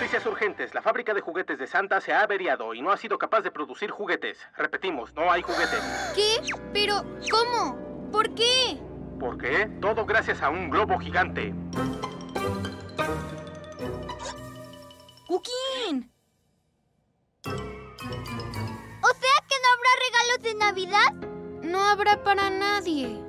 Noticias urgentes. La fábrica de juguetes de Santa se ha averiado y no ha sido capaz de producir juguetes. Repetimos, no hay juguetes. ¿Qué? ¿Pero cómo? ¿Por qué? ¿Por qué? Todo gracias a un globo gigante. ¡Cookin! ¿O sea que no habrá regalos de Navidad? No habrá para nadie.